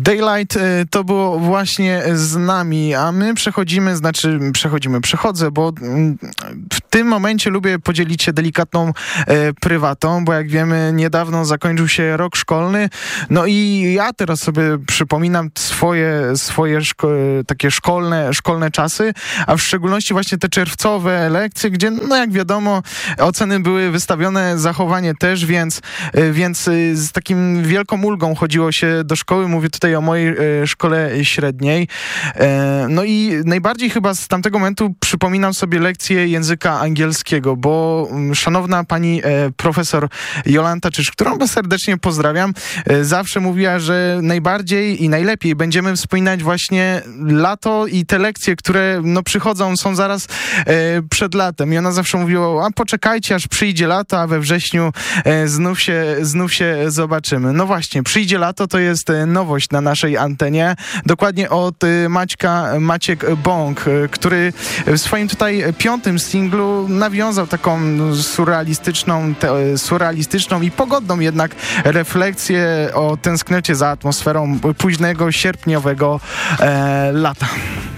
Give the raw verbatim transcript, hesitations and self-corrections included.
Daylight to było właśnie z nami, a my przechodzimy, znaczy przechodzimy, przechodzę, bo w tym momencie lubię podzielić się delikatną e, prywatą, bo jak wiemy, niedawno zakończył się rok szkolny, no i ja teraz sobie przypominam swoje, swoje szko- takie szkolne, szkolne czasy, a w szczególności właśnie te czerwcowe lekcje, gdzie, no jak wiadomo, oceny były wystawione, zachowanie też, więc, e, więc z takim wielką ulgą chodziło się do szkoły. Mówię tutaj o mojej e, szkole średniej. E, no i najbardziej chyba z tamtego momentu przypominam sobie lekcję języka angielskiego, bo m, szanowna pani e, profesor Jolanta Czyż, którą was serdecznie pozdrawiam, e, zawsze mówiła, że najbardziej i najlepiej będziemy wspominać właśnie lato i te lekcje, które no przychodzą, są zaraz e, przed latem. I ona zawsze mówiła, a poczekajcie, aż przyjdzie lato, a we wrześniu e, znów się, znów się zobaczymy. No właśnie, przyjdzie lato, to jest e, nowość na naszej antenie. Dokładnie od e, Maćka, Maciek Bąk, e, który w swoim tutaj piątym singlu nawiązał taką surrealistyczną, te, surrealistyczną i pogodną jednak refleksję o tęsknocie za atmosferą późnego, sierpniowego e, lata.